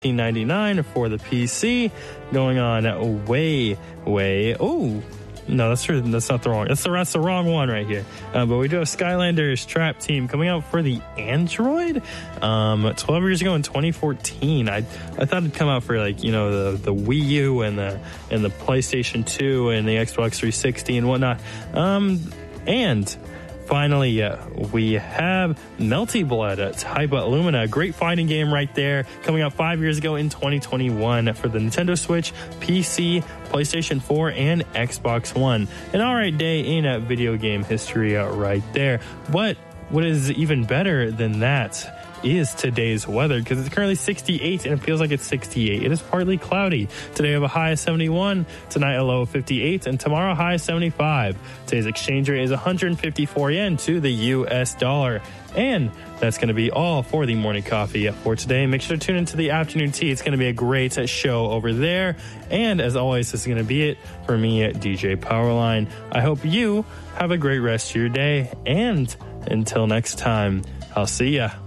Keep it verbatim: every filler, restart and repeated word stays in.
ninety-nine for the P C, going on way, way. Oh, no, that's true. That's not the wrong. That's the that's the wrong one right here. Uh, but we do have Skylanders Trap Team coming out for the Android. Um, twelve years ago in twenty fourteen. I I thought it'd come out for like you know the the Wii U and the and the PlayStation two and the Xbox three sixty and whatnot. Um, and. Finally, uh, we have Melty Blood Type Lumina. Great fighting game right there. Coming out five years ago in twenty twenty-one for the Nintendo Switch, P C, PlayStation four, and Xbox One. An alright day in uh, video game history uh, right there. But what is even better than that is today's weather, because it's currently sixty-eight and it feels like it's sixty-eight. It is partly cloudy. Today I have a high of seventy-one, tonight a low of fifty-eight, and tomorrow a high of seventy-five. Today's exchange rate is one hundred fifty-four yen to the U S dollar. And that's going to be all for the morning coffee for today. Make sure to tune into the afternoon tea. It's going to be a great show over there. And as always, this is going to be it for me at D J Powerline. I hope you have a great rest of your day. And until next time, I'll see ya.